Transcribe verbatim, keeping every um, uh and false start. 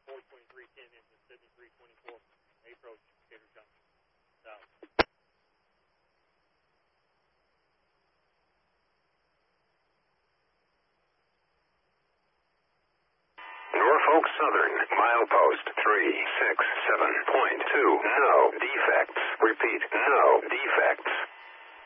four twenty-three ten into Sydney three twenty-four. Approach, Gator Junction, south. Norfolk Southern, milepost three six seven point two. No defects. Repeat, no defects.